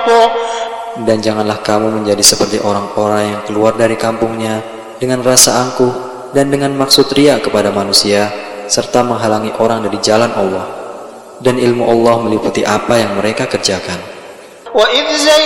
Dan janganlah kamu menjadi seperti orang-orang yang keluar dari kampungnya dengan rasa angkuh dan dengan maksud riya kepada manusia, serta menghalangi orang dari jalan Allah. Dan ilmu Allah meliputi apa yang mereka kerjakan.